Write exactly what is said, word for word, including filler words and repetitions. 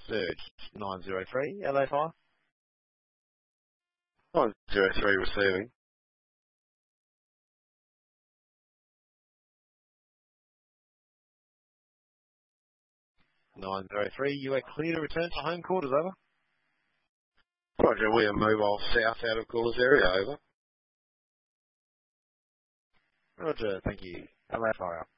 Surge nine zero three, L A five. nine zero three receiving. nine zero three, you are clear to return to home quarters, over. Roger, we are mobile south out of quarters area, over. Roger, thank you. L A five.